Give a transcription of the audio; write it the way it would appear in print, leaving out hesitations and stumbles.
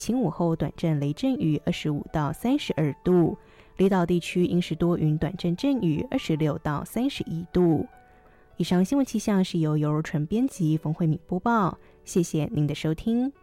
晴午后短暂雷阵雨25到32度，离岛地区阴时多云短阵阵雨26到31度。以上新闻气象是由尤柔纯编辑，冯慧敏播报，谢谢您的收听。